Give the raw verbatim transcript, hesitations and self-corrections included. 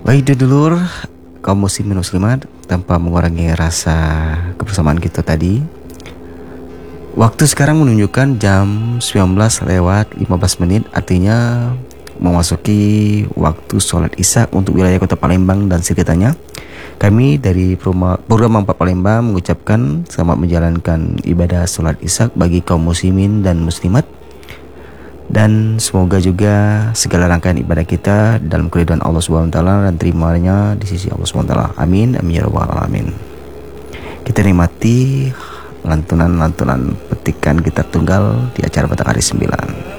Baik dulur, kaum muslimin muslimat, tanpa mengurangi rasa kebersamaan kita tadi, waktu sekarang menunjukkan jam sembilan belas lewat lima belas menit, artinya memasuki waktu sholat isya untuk wilayah kota Palembang dan sekitarnya. Kami dari program empat Palembang mengucapkan selamat menjalankan ibadah sholat isya bagi kaum muslimin dan muslimat. Dan semoga juga segala rangkaian ibadah kita dalam keridhaan Allah subhanahu wa taala dan terimanya di sisi Allah subhanahu wa taala. Amin, amin ya rabbal alamin. Kita nikmati lantunan-lantunan petikan kita tunggal di acara Batak Hari sembilan.